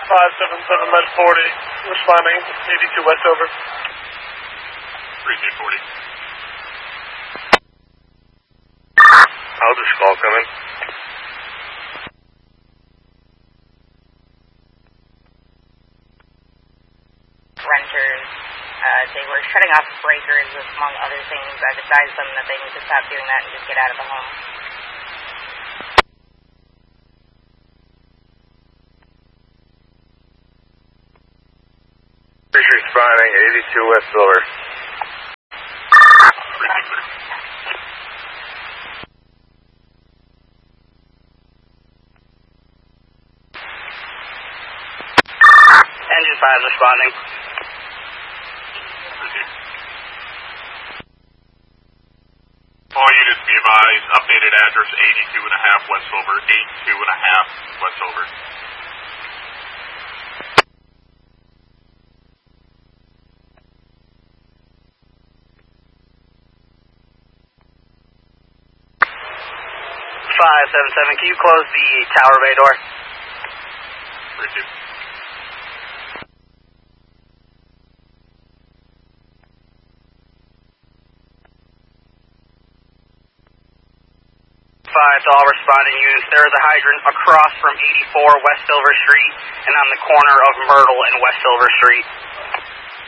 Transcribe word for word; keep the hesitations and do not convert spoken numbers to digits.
five seven seven lead forty, responding eighty-two Westover. three two forty. How's this call coming? Renters, uh, they were shutting off breakers, among other things. I've advised them that they need to stop doing that and just get out of the home. Responding eighty-two West Silver. Engine five responding. All units be advised, updated address eighty-two and a half West Silver, eighty-two and a half West Silver. five seven seven, can you close the tower bay door? three two. five to all responding units. There is a hydrant across from eighty-four West Silver Street and on the corner of Myrtle and West Silver Street.